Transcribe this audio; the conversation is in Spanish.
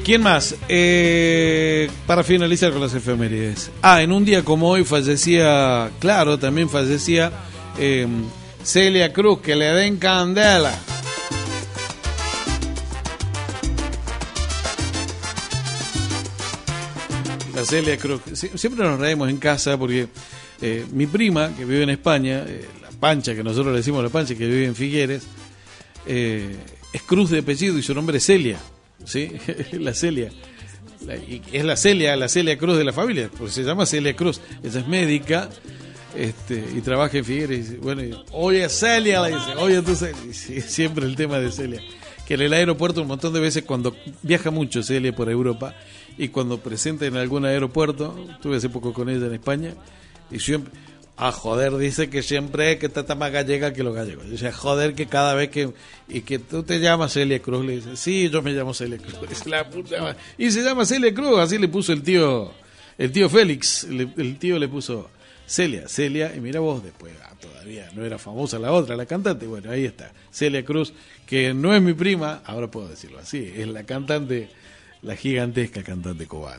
¿Quién más? Para finalizar con las efemérides. En un día como hoy fallecía, también fallecía Celia Cruz, que le den candela. La Celia Cruz. Siempre nos reímos en casa porque mi prima, que vive en España, la Pancha, que nosotros le decimos la Pancha, que vive en Figueres, es Cruz de apellido y su nombre es Celia. ¿Sí? La Celia. Y es la Celia Cruz de la familia, porque se llama Celia Cruz. Ella es médica y trabaja en Figueres. Y dice, bueno, oye Celia, le dice, oye tú Celia. Y siempre el tema de Celia. Que en el aeropuerto un montón de veces, cuando viaja mucho Celia por Europa, y cuando presenta en algún aeropuerto, estuve hace poco con ella en España, y siempre, joder, dice que siempre que está más gallega que los gallegos. Dice, joder, que cada vez que, y que tú te llamas Celia Cruz, le dice, sí, yo me llamo Celia Cruz. Dice, la puta, y se llama Celia Cruz, así le puso el tío Félix, el tío le puso Celia, y mira vos, después, todavía no era famosa la otra, la cantante, bueno, ahí está, Celia Cruz, que no es mi prima, ahora puedo decirlo así, es la cantante, la gigantesca cantante cubana.